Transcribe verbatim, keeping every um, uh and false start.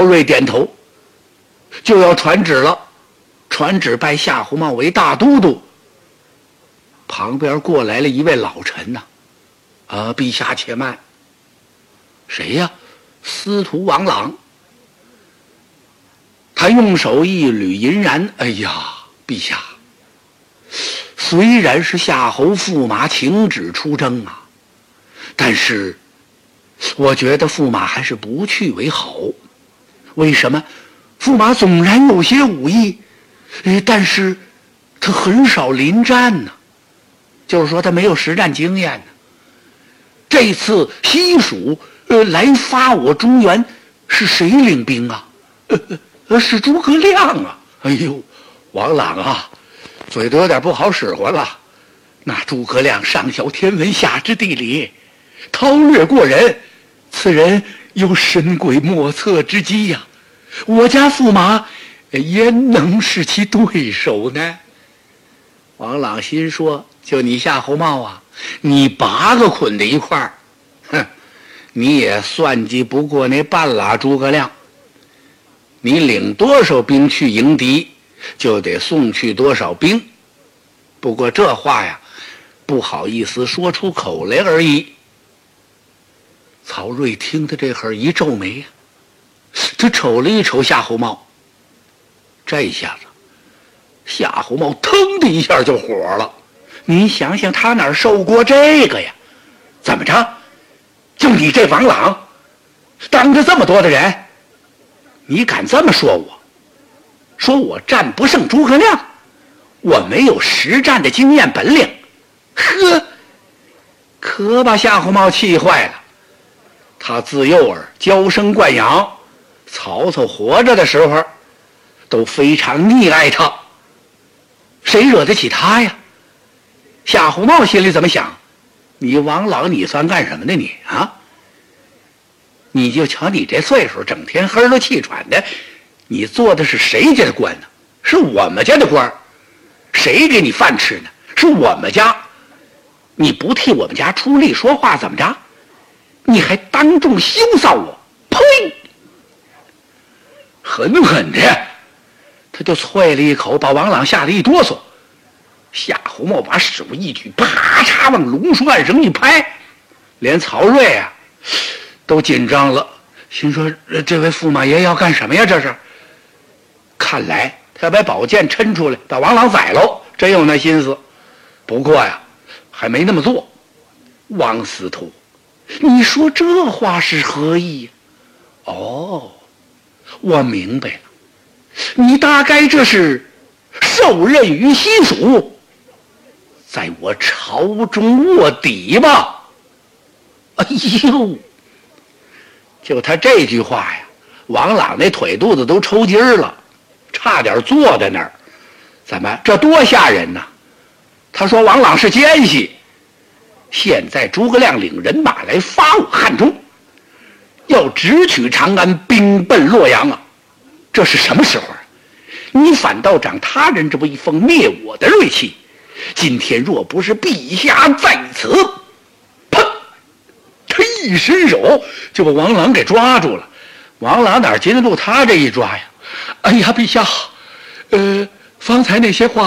睿点头，就要传旨了。传旨拜夏侯茂为大都督。旁边过来了一位老臣呐、啊，啊，陛下且慢。谁呀？司徒王朗。他用手一捋银髯，哎呀，陛下，虽然是夏侯驸马请旨出征啊，但是我觉得驸马还是不去为好。为什么？驸马纵然有些武艺，但是他很少临战呢、啊，就是说他没有实战经验呢、啊。这次西蜀呃来发我中原，是谁领兵啊？呃呃，是诸葛亮啊！哎呦，王朗啊，嘴都有点不好使唤了。那诸葛亮上晓天文，下知地理，韬略过人，此人有神鬼莫测之机呀、啊。我家驸马焉能是其对手呢？王朗心说：就你夏侯茂啊，你八个捆在一块儿，哼，你也算计不过那半拉诸葛亮。你领多少兵去迎敌，就得送去多少兵。不过这话呀，不好意思说出口来而已。曹睿听得这会儿一皱眉呀、啊，他瞅了一瞅夏侯茂，这一下子，夏侯茂腾的一下就火了。你想想，他哪受过这个呀？怎么着？就你这王朗，当着这么多的人，你敢这么说我？说我战不胜诸葛亮，我没有实战的经验本领。呵，可把夏侯茂气坏了。他自幼儿娇生惯养，曹操活着的时候都非常溺爱他，谁惹得起他呀？夏侯茂心里怎么想？你王朗，你算干什么的你啊？你就瞧你这岁数，整天哼了气喘的，你做的是谁家的官呢？是我们家的官。谁给你饭吃呢？是我们家。你不替我们家出力说话怎么着？你还当众羞臊我！呸！狠狠的，他就啐了一口，把王朗吓得一哆嗦。夏侯茂把手一举，啪嚓往龙书案上一拍，连曹睿啊都紧张了，心说这位驸马爷要干什么呀？这是，看来他要把宝剑抻出来把王朗宰喽，真有那心思。不过呀，还没那么做。王司徒，你说这话是何意呀？哦，我明白了，你大概这是受任于西蜀，在我朝中卧底吧？哎呦！就他这句话呀，王朗那腿肚子都抽筋了，差点坐在那儿。怎么，这多吓人呐！他说王朗是奸细，现在诸葛亮领人马来发我汉中，要直取长安，兵奔洛阳啊！这是什么时候啊？你反倒长他人这么一封灭我的锐气。今天若不是陛下在此，砰！他一伸手就把王朗给抓住了。王朗哪经得住他这一抓呀？哎呀，陛下，呃，方才那些话